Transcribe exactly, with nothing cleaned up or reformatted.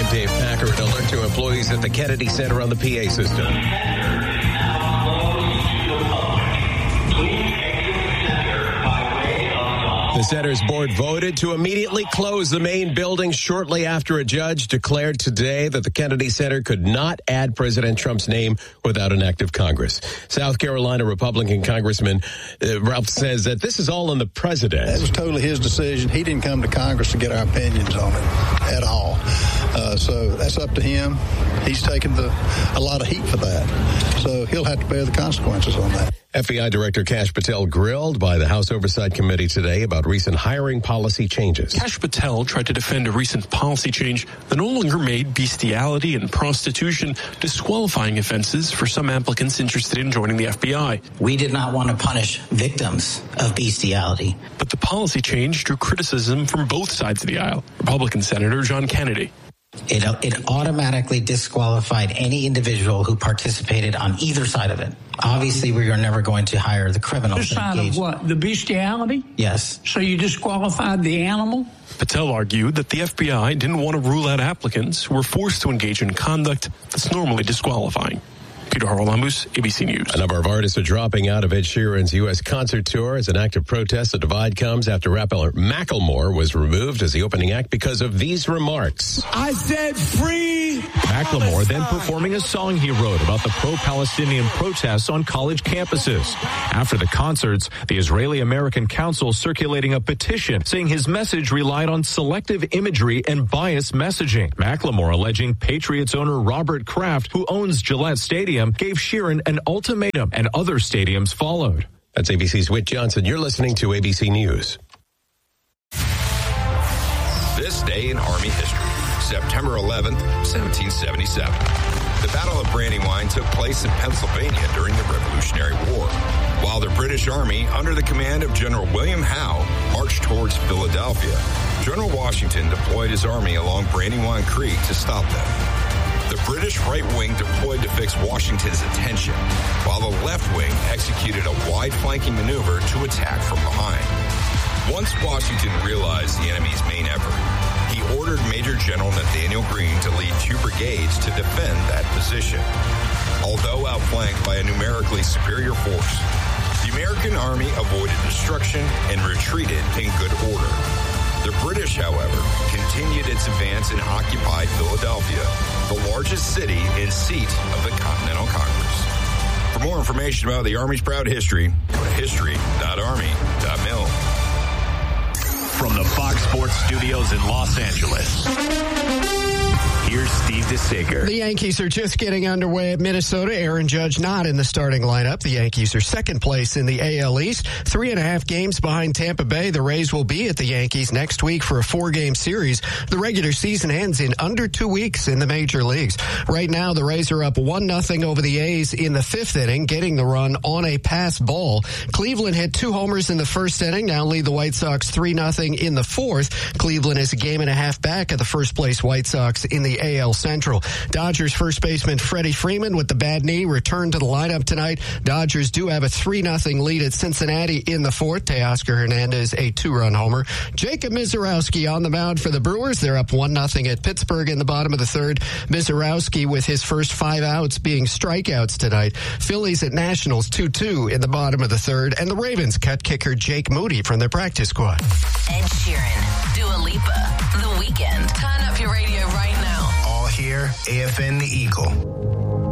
Dave Packer. An alert to employees at the Kennedy Center on the P A system. The center's board voted to immediately close the main building shortly after a judge declared today that the Kennedy Center could not add President Trump's name without an act of Congress. South Carolina Republican Congressman uh, Ralph says that this is all on the president. That was totally his decision. He didn't come to Congress to get our opinions on it at all. Uh, so that's up to him. He's taken the, a lot of heat for that. So he'll have to bear the consequences on that. F B I Director Kash Patel grilled by the House Oversight Committee today about recent hiring policy changes. Kash Patel tried to defend a recent policy change that no longer made bestiality and prostitution disqualifying offenses for some applicants interested in joining the F B I. We did not want to punish victims of bestiality. But the policy change drew criticism from both sides of the aisle. Republican Senator John Kennedy. It, it automatically disqualified any individual who participated on either side of it. Obviously, we are never going to hire the criminals. The side of what? The bestiality? Yes. So you disqualified the animal? Patel argued that the F B I didn't want to rule out applicants who were forced to engage in conduct that's normally disqualifying. Peter Harlambus, A B C News. A number of artists are dropping out of Ed Sheeran's U S concert tour as an act of protest. The divide comes after rapper Macklemore was removed as the opening act because of these remarks. I said free Macklemore then performing a song he wrote about the pro-Palestinian protests on college campuses. After the concerts, the Israeli-American Council circulating a petition saying his message relied on selective imagery and biased messaging. Macklemore alleging Patriots owner Robert Kraft, who owns Gillette Stadium, gave Sheeran an ultimatum, and other stadiums followed. That's A B C's Whit Johnson. You're listening to A B C News. This day in Army history, September eleventh, seventeen seventy-seven. The Battle of Brandywine took place in Pennsylvania during the Revolutionary War, while the British Army, under the command of General William Howe, marched towards Philadelphia. General Washington deployed his army along Brandywine Creek to stop them. The British right wing deployed to fix Washington's attention, while the left wing executed a wide flanking maneuver to attack from behind. Once Washington realized the enemy's main effort, he ordered Major General Nathaniel Greene to lead two brigades to defend that position. Although outflanked by a numerically superior force, the American army avoided destruction and retreated in good order. The British, however, continued its advance and occupied Philadelphia, the largest city and seat of the Continental Congress. For more information about the Army's proud history, go to history dot army dot mil. From the Fox Sports Studios in Los Angeles, here's Steve DeSager. The Yankees are just getting underway at Minnesota. Aaron Judge not in the starting lineup. The Yankees are second place in the A L East, three and a half games behind Tampa Bay. The Rays will be at the Yankees next week for a four-game series. The regular season ends in under two weeks in the major leagues. Right now, the Rays are up one nothing over the A's in the fifth inning, getting the run on a pass ball. Cleveland hit two homers in the first inning, now lead the White Sox three nothing in the fourth. Cleveland is a game and a half back of the first-place White Sox in the A L Central. Dodgers first baseman Freddie Freeman with the bad knee returned to the lineup tonight. Dodgers do have a three nothing lead at Cincinnati in the fourth. Teoscar Hernandez a two-run homer. Jacob Misiorowski on the mound for the Brewers. They're up one nothing at Pittsburgh in the bottom of the third. Misiorowski with his first five outs being strikeouts tonight. Phillies at Nationals two two in the bottom of the third. And the Ravens cut kicker Jake Moody from their practice squad. Ed Sheeran, Dua Lipa, The Weeknd. Turn up your radio right now. All here, A F N The Eagle.